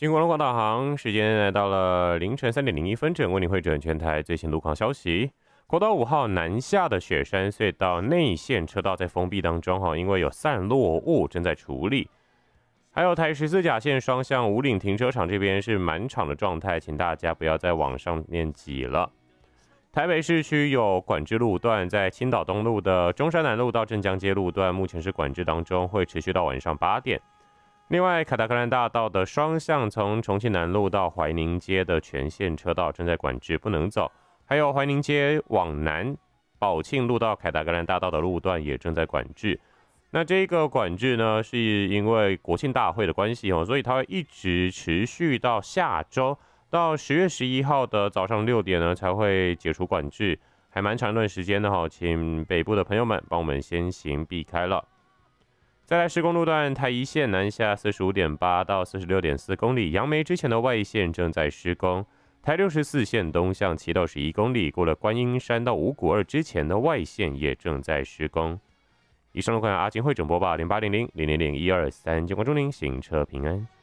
经过龙广导航，时间来到了凌晨3:01，为你汇整全台最新路况消息。国道5号南下的雪山隧道内线车道在封闭当中，因为有散落物正在处理。还有台14甲线双向武岭停车场这边是满场的状态，请大家不要再往上面挤了。台北市区有管制路段，在青岛东路的中山南路到镇江街路段，目前是管制当中，会持续到晚上8点。另外，凯达格兰大道的双向从重庆南路到怀宁街的全线车道正在管制，不能走。还有怀宁街往南宝庆路到凯达格兰大道的路段也正在管制。那这个管制呢，是因为国庆大会的关系，所以它会一直持续到下周，到10月11号的早上6点呢才会解除管制，还蛮长一段时间的，请北部的朋友们帮我们先行避开了。再来施工路段，台一线南下45.8到46.4公里，杨梅之前的外线正在施工。台64线东向7到11公里，过了观音山到五股2之前的外线也正在施工。以上路况阿金汇整播报0800000123，监管中您行车平安。